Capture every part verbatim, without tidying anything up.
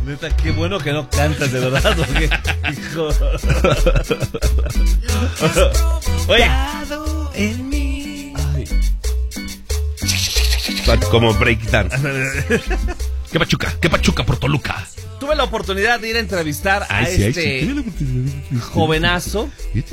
Neta, qué bueno que no cantas, de verdad, porque, hijo. Oye. En mí. Ay. Como breakdance. ¿Qué pachuca? ¿Qué pachuca por Toluca? Tuve la oportunidad de ir a entrevistar a Ay, sí, este ay, sí. jovenazo,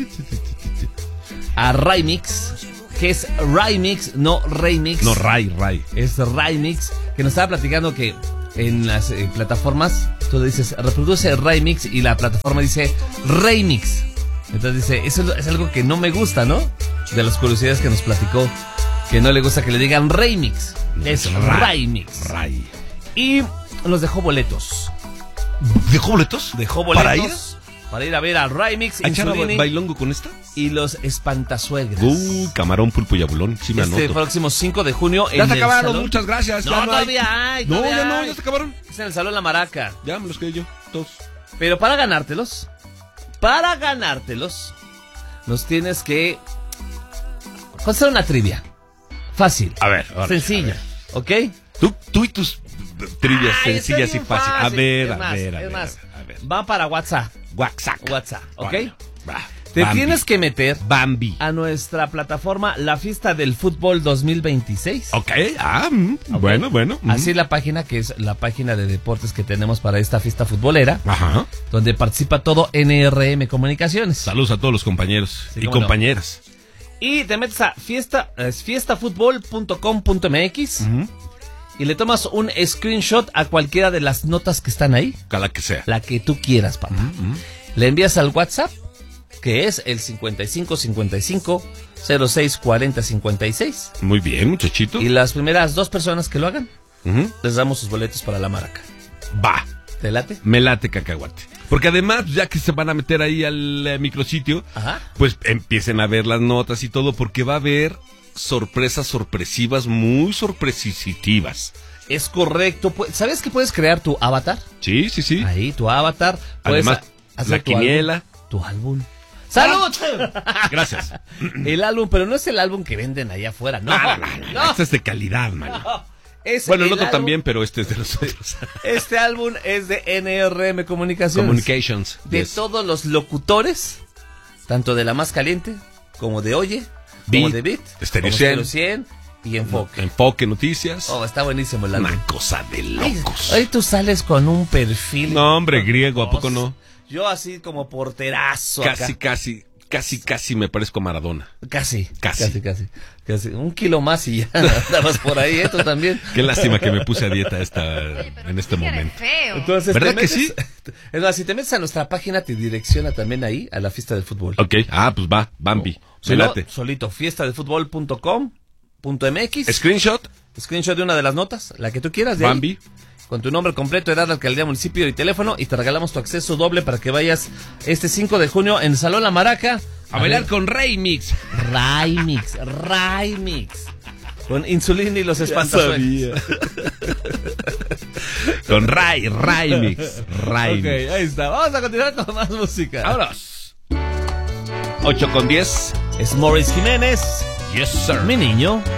a Raimix, que es Raimix, no Remix. No, Ray, Ray. Es Raimix, que nos estaba platicando que en las eh, plataformas tú dices reproduce Raimix y la plataforma dice Remix. Entonces dice, eso es algo que no me gusta, ¿no? De las curiosidades que nos platicó, que no le gusta que le digan Remix. Es Raimix. Ray. Y nos dejó boletos. ¿Dejó boletos? Dejó boletos. ¿Para ir? Para ir a ver a Raimix, ¿A echar Insulini bailongo con esta? y los Espantasuegras. Uh, camarón, pulpo y abulón. Sí me Este anoto. próximo cinco de junio en Ya se el acabaron, salón. muchas gracias. No, ya no todavía hay. hay. No, todavía ya no, hay. ya se acabaron. Es en el Salón La Maraca. Ya me los quedé yo, todos. Pero para ganártelos, para ganártelos, nos tienes que contestar una trivia. Fácil. A ver, ahora, sencilla, a ver. ¿ok? Tú, tú y tus trivias Ay, sencillas está y bien fáciles. A fácil. ver, Es a más, ver, a es ver. más, a ver. Va para WhatsApp. WhatsApp. WhatsApp, ¿ok? Bueno, va. Te Bambi. tienes que meter Bambi. a nuestra plataforma La Fiesta del Fútbol dos mil veintiséis. Ok, ah, mm, Ok. bueno, bueno. mm. Así la página, que es la página de deportes que tenemos para esta fiesta futbolera, Ajá. donde participa todo N R M Comunicaciones. Saludos a todos los compañeros Sí, y cómo no. compañeras. Y te metes a fiesta, es fiestafutbol punto com punto m x Ujú. y le tomas un screenshot a cualquiera de las notas que están ahí, Cada que sea. la que tú quieras, papá. Ujú. Le envías al WhatsApp, que es el cincuenta y cinco cincuenta y cinco cero seis cuarenta cincuenta y seis. Muy bien, muchachito. Y las primeras dos personas que lo hagan, Ujú. les damos sus boletos para la Maraca. Va. ¿Te late? Me late cacahuate. Porque además, ya que se van a meter ahí al eh, micrositio, Ajá. pues empiecen a ver las notas y todo, porque va a haber sorpresas sorpresivas, muy sorpresitivas. Es correcto. Pu- ¿Sabes que puedes crear tu avatar? Sí, sí, sí. Ahí, tu avatar. Puedes Además, a- hacer la tu quiniela. álbum. Tu álbum. ¡Salud! Gracias. El álbum, pero no es el álbum que venden allá afuera, no. No, no, no, no. Este es de calidad, man. No. Es Bueno, el el otro álbum- también, pero este es de nosotros. Este álbum es de N R M Comunicaciones. Communications. De yes. todos los locutores, tanto de La Más Caliente, como de Oye, como Beat, de Beat, Estéreo como cien. Estéreo cien y Enfoque. Enfoque Noticias. Oh, está buenísimo el álbum. Una cosa de Ay, locos. Hoy tú sales con un perfil. No, hombre, griego, ¿a poco no? Yo así como porterazo. Casi, acá. casi, casi, casi me parezco a Maradona. Casi, Casi. casi, casi, casi. Un kilo más y ya andabas por ahí, ¿eh? Tú también. Qué lástima que me puse a dieta esta, en este momento. Feo. Entonces, ¿Verdad te que metes- sí? Es más, si te metes a nuestra página, te direcciona también ahí a la fiesta del fútbol. Ok, ah, pues va, Bambi. Si Me no, late. solito, fiesta del fútbol punto com punto m x. Screenshot, Screenshot de una de las notas, la que tú quieras. De ahí, Bambi. con tu nombre completo, edad, alcaldía, municipio y teléfono, y te regalamos tu acceso doble para que vayas este cinco de junio en Salón La Maraca A bailar con Remix. Raimix, Raimix. Con Insulini y los Espantasuegras. Con Ray, Remix. Remix. Ok, ahí está. Vamos a continuar con más música. Vámonos. ocho con diez. Es Morris Jiménez, Yes, sir. mi niño.